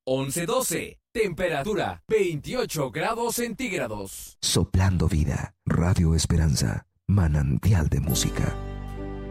11:12. Temperatura 28 grados centígrados. Soplando vida. Radio Esperanza. Manantial de música.